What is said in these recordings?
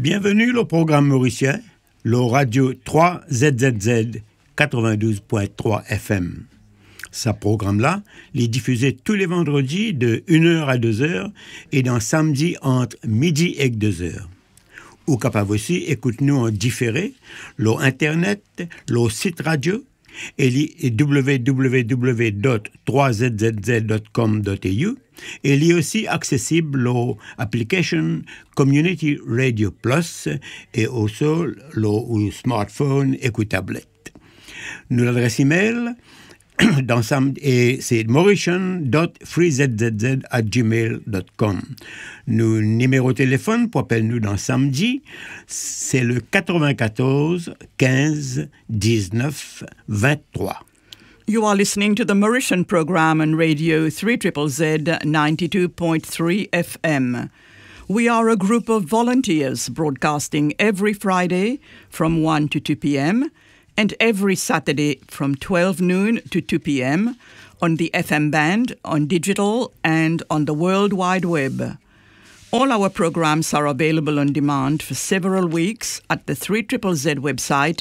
Bienvenue au programme mauricien, le radio 3ZZZ 92.3 FM. Ce programme-là, il est diffusé tous les vendredis de 1h à 2h et dans samedi entre midi et 2h. Ou capable aussi, écoute-nous en différé, le internet, le site radio, et www.3zzz.com.au et il est aussi accessible l'application Community Radio Plus et aussi le smartphone et tablette. Nous l'adresse email et c'est mauritian.freezzz@gmail.com. Nos numéro de téléphone pour appeler nous dans samedi, c'est le 94 15 19 23. You are listening to the Mauritian program on radio 3ZZZ 92.3 FM. We are a group of volunteers broadcasting every Friday from 1 to 2 p.m. and every Saturday from 12 noon to 2 p.m. on the FM band, on digital, and on the World Wide Web. All our programs are available on demand for several weeks at the 3ZZZ website,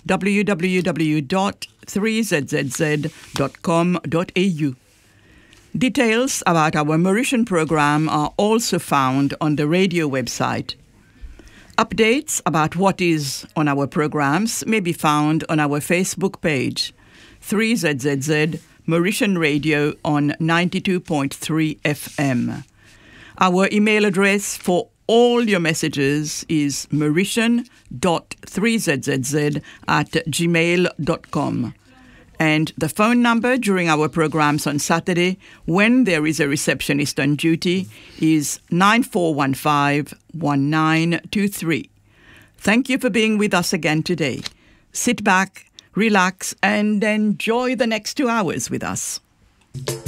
www.3zzz.com.au. Details about our Mauritian program are also found on the radio website. Updates about what is on our programs may be found on our Facebook page, 3ZZZ Mauritian Radio on 92.3 FM. Our email address for all your messages is mauritian.3zzz@gmail.com. And the phone number during our programs on Saturday, when there is a receptionist on duty, is 9415-1923. Thank you for being with us again today. Sit back, relax, and enjoy the next 2 hours with us.